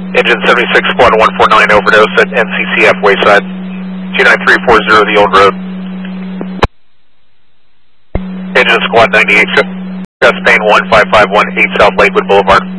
Engine 76 Squad 149 overdose at NCCF Wayside. 29340 the old road. Engine Squad 98, Chest Pain 1551 8 South Lakewood Boulevard.